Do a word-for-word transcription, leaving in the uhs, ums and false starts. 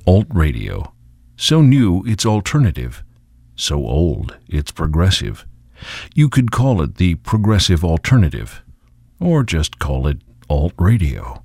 Alt radio. So new, it's alternative. So old, it's progressive. You could call it the progressive alternative, or just call it alt radio.